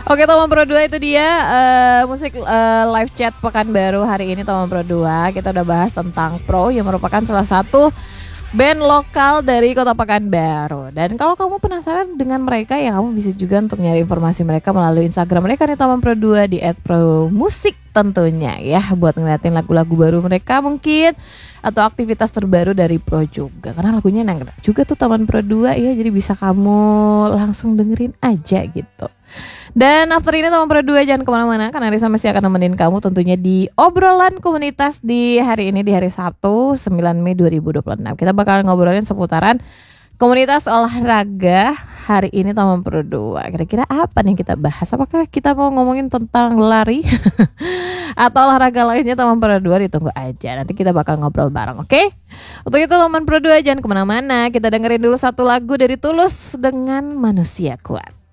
Oke, Taman Pro 2 itu dia musik live chat Pekanbaru hari ini. Taman Pro 2 kita udah bahas tentang Pro yang merupakan salah satu band lokal dari Kota Pekanbaru. Dan kalau kamu penasaran dengan mereka, ya kamu bisa juga untuk nyari informasi mereka melalui Instagram mereka nih, Taman Pro 2 di @promusik tentunya ya, buat ngeliatin lagu-lagu baru mereka mungkin atau aktivitas terbaru dari Pro juga. Karena lagunya enak juga tuh Taman Pro 2 ya, jadi bisa kamu langsung dengerin aja gitu. Dan after ini Taman Pro 2 jangan kemana-mana, karena Risa masih akan nemenin kamu tentunya di obrolan komunitas di hari ini, di hari Sabtu 9 Mei 2026. Kita bakal ngobrolin seputaran komunitas olahraga hari ini Taman Pro 2. Kira-kira apa nih kita bahas? Apakah kita mau ngomongin tentang lari atau olahraga lainnya Taman Pro 2? Ditunggu aja, nanti kita bakal ngobrol bareng, oke? Untuk itu Taman Pro 2 jangan kemana-mana, kita dengerin dulu satu lagu dari Tulus dengan Manusia Kuat.